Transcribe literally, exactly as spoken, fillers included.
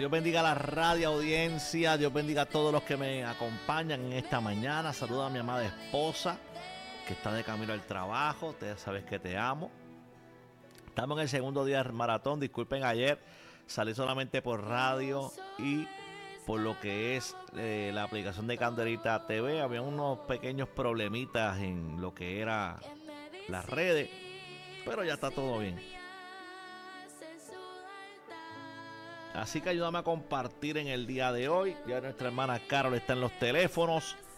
Dios bendiga a la radio audiencia, Dios bendiga a todos los que me acompañan en esta mañana. Saluda a mi amada esposa que está de camino al trabajo. Ustedes saben que te amo. Estamos en el segundo día del maratón. Disculpen, ayer salí solamente por radio y por lo que es eh, la aplicación de Candelita T V. Había unos pequeños problemitas en lo que era las redes, pero ya está todo bien. Así que ayúdame a compartir en el día de hoy. Ya nuestra hermana Carol está en los teléfonos.